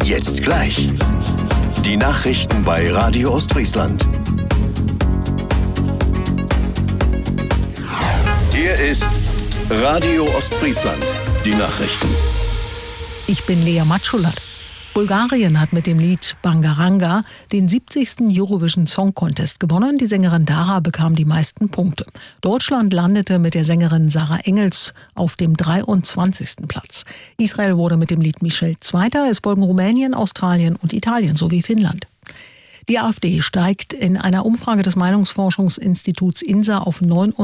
Jetzt gleich. Die Nachrichten bei Radio Ostfriesland. Hier ist Radio Ostfriesland. Die Nachrichten. Ich bin Lea Matschulat. Bulgarien hat mit dem Lied Bangaranga den 70. Eurovision Song Contest gewonnen. Die Sängerin Dara bekam die meisten Punkte. Deutschland landete mit der Sängerin Sarah Engels auf dem 23. Platz. Israel wurde mit dem Lied Michel Zweiter. Es folgen Rumänien, Australien und Italien sowie Finnland. Die AfD steigt in einer Umfrage des Meinungsforschungsinstituts INSA auf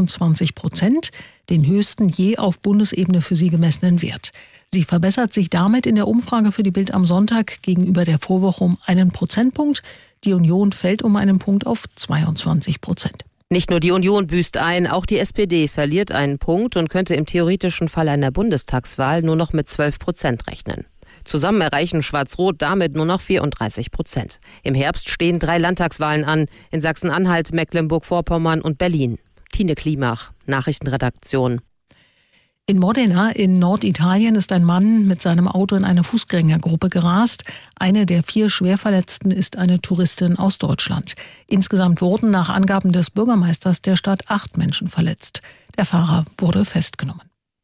29%, den höchsten je auf Bundesebene für sie gemessenen Wert. Sie verbessert sich damit in der Umfrage für die Bild am Sonntag gegenüber der Vorwoche um 1 Prozentpunkt. Die Union fällt um einen Punkt auf 22%. Nicht nur die Union büßt ein, auch die SPD verliert einen Punkt und könnte im theoretischen Fall einer Bundestagswahl nur noch mit 12% rechnen. Zusammen erreichen Schwarz-Rot damit nur noch 34%. Im Herbst stehen 3 Landtagswahlen an, in Sachsen-Anhalt, Mecklenburg-Vorpommern und Berlin. Tine Klimach, Nachrichtenredaktion. In Modena in Norditalien ist ein Mann mit seinem Auto in eine Fußgängergruppe gerast. Eine der 4 Schwerverletzten ist eine Touristin aus Deutschland. Insgesamt wurden nach Angaben des Bürgermeisters der Stadt 8 Menschen verletzt. Der Fahrer wurde festgenommen.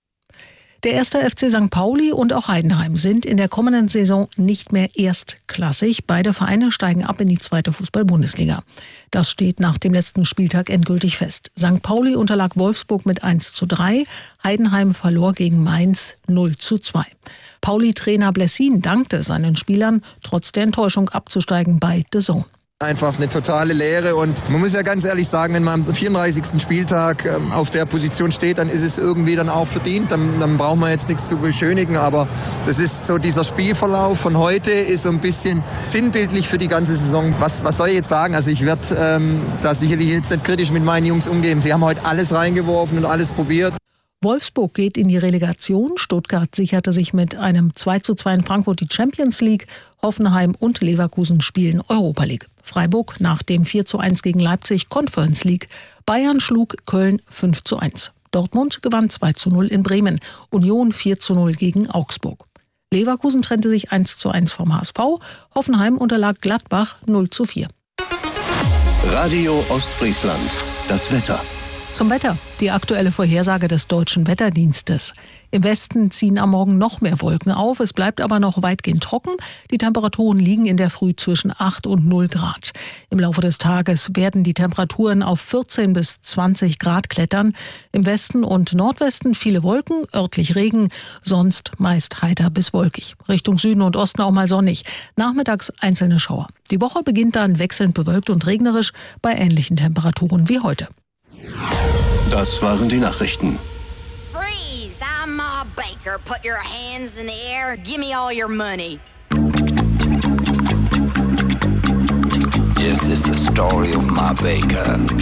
Der 1. FC St. Pauli und auch Heidenheim sind in der kommenden Saison nicht mehr erstklassig. Beide Vereine steigen ab in die 2. Fußball-Bundesliga. Das steht nach dem letzten Spieltag endgültig fest. St. Pauli unterlag Wolfsburg mit 1:3. Heidenheim verlor gegen Mainz 0:2. Pauli-Trainer Blessin dankte seinen Spielern, trotz der Enttäuschung abzusteigen bei DAZN. Einfach eine totale Leere und man muss ja ganz ehrlich sagen, wenn man am 34. Spieltag auf der Position steht, dann ist es irgendwie dann auch verdient, dann braucht man jetzt nichts zu beschönigen, aber das ist so, dieser Spielverlauf von heute ist so ein bisschen sinnbildlich für die ganze Saison. Was soll ich jetzt sagen? Also ich werde da sicherlich jetzt nicht kritisch mit meinen Jungs umgehen. Sie haben heute alles reingeworfen und alles probiert. Wolfsburg geht in die Relegation. Stuttgart sicherte sich mit einem 2:2 in Frankfurt die Champions League. Hoffenheim und Leverkusen spielen Europa League. Freiburg nach dem 4:1 gegen Leipzig Conference League. Bayern schlug Köln 5:1. Dortmund gewann 2:0 in Bremen. Union 4:0 gegen Augsburg. Leverkusen trennte sich 1:1 vom HSV. Hoffenheim unterlag Gladbach 0:4. Radio Ostfriesland. Das Wetter. Zum Wetter. Die aktuelle Vorhersage des Deutschen Wetterdienstes. Im Westen ziehen am Morgen noch mehr Wolken auf. Es bleibt aber noch weitgehend trocken. Die Temperaturen liegen in der Früh zwischen 8 und 0 Grad. Im Laufe des Tages werden die Temperaturen auf 14 bis 20 Grad klettern. Im Westen und Nordwesten viele Wolken, örtlich Regen, sonst meist heiter bis wolkig. Richtung Süden und Osten auch mal sonnig. Nachmittags einzelne Schauer. Die Woche beginnt dann wechselnd bewölkt und regnerisch bei ähnlichen Temperaturen wie heute. Das waren die Nachrichten. Freeze! I'm Ma Baker. Put your hands in the air. Give me all your money. This is the story of Ma Baker.